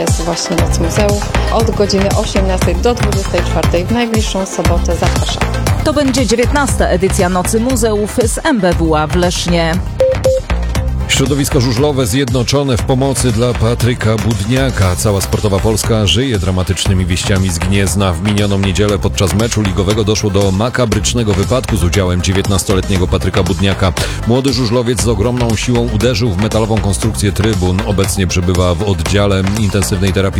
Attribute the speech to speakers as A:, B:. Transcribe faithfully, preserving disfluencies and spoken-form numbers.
A: jest właśnie Noc Muzeów od godziny osiemnastej do dwudziestej czwartej w najbliższą sobotę. Zapraszam.
B: To będzie dziewiętnasta edycja Nocy Muzeów z M B W A w Lesznie.
C: Środowisko żużlowe zjednoczone w pomocy dla Patryka Budniaka. Cała sportowa Polska żyje dramatycznymi wieściami z Gniezna. W minioną niedzielę podczas meczu ligowego doszło do makabrycznego wypadku z udziałem dziewiętnastoletniego Patryka Budniaka. Młody żużlowiec z ogromną siłą uderzył w metalową konstrukcję trybun. Obecnie przebywa w oddziale intensywnej terapii